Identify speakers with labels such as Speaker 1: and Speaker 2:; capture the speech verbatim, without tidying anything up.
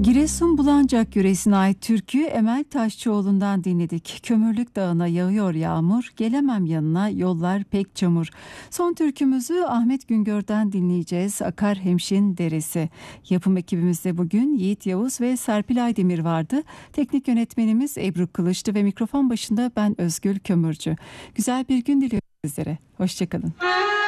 Speaker 1: Giresun Bulancak yöresine ait türküyü Emel Taşçıoğlu'ndan dinledik. Kömürlük Dağı'na yağıyor yağmur, gelemem yanına yollar pek çamur. Son türkümüzü Ahmet Güngör'den dinleyeceğiz. Akar Hemşin Deresi. Yapım ekibimizde bugün Yiğit Yavuz ve Serpil Aydemir vardı. Teknik yönetmenimiz Ebru Kılıç'tı ve mikrofon başında ben Özgül Kömürcü. Güzel bir gün diliyorum sizlere. Hoşçakalın.